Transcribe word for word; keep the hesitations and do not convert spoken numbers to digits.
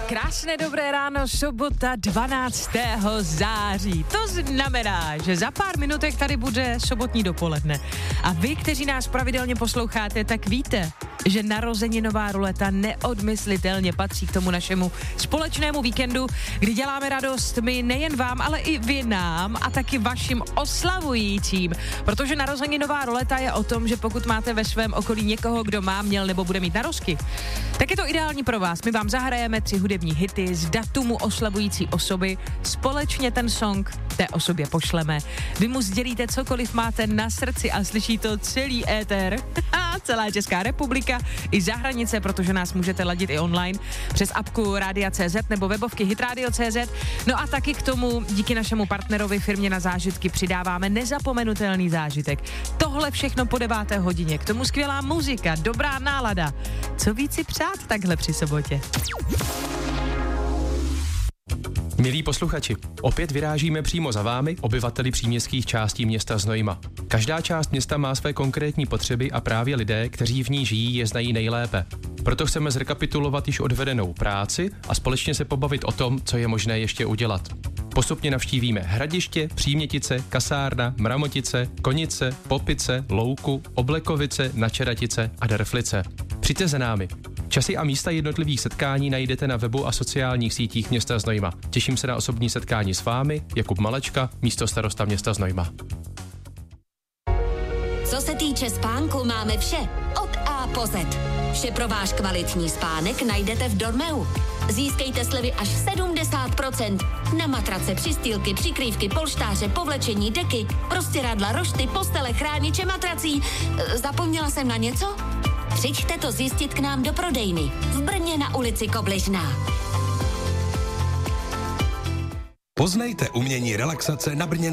Krásné dobré ráno, sobota dvanáctého září. To znamená, že za pár minutek tady bude sobotní dopoledne. A vy, kteří nás pravidelně posloucháte, tak víte, že narozeninová ruleta neodmyslitelně patří k tomu našemu společnému víkendu, kdy děláme radost my nejen vám, ale i vy nám a taky vašim oslavujícím. Protože narozeninová ruleta je o tom, že pokud máte ve svém okolí někoho, kdo má, měl nebo bude mít narozky, tak je to ideální pro vás. My vám zahrajeme tři hudební hity z datumu oslavující osoby. Společně ten song té osobě pošleme. Vy mu sdělíte cokoliv máte na srdci a slyší to celý éter. Celá Česká republika i za hranice, protože nás můžete ladit i online přes apku Rádia tečka cé zet nebo webovky hitradio tečka cé zet. No a taky k tomu díky našemu partnerovi firmě Na zážitky přidáváme nezapomenutelný zážitek. Tohle všechno po deváté hodině. K tomu skvělá muzika, dobrá nálada. Co víc si přát takhle při sobotě? Milí posluchači, opět vyrážíme přímo za vámi, obyvateli příměstských částí města Znojma. Každá část města má své konkrétní potřeby a právě lidé, kteří v ní žijí, je znají nejlépe. Proto chceme zrekapitulovat již odvedenou práci a společně se pobavit o tom, co je možné ještě udělat. Postupně navštívíme Hradiště, Přímětice, Kasárna, Mramotice, Konice, Popice, Louku, Oblekovice, Načeratice a Derflice. Přijďte za námi. Časy a místa jednotlivých setkání najdete na webu a sociálních sítích města Znojma. Těším se na osobní setkání s vámi, Jakub Malečka, místostarosta města Znojma. Co se týče spánku, máme vše. Od A po Z. Vše pro váš kvalitní spánek najdete v Dormeu. Získejte slevy až sedmdesát procent na matrace, přistýlky, přikrývky, polštáře, povlečení, deky, prostěradla, rošty, postele, chrániče matrací. Zapomněla jsem na něco? Přijďte to zjistit k nám do prodejny. V Brně na ulici Kobližná. Poznejte umění relaxace na Brně.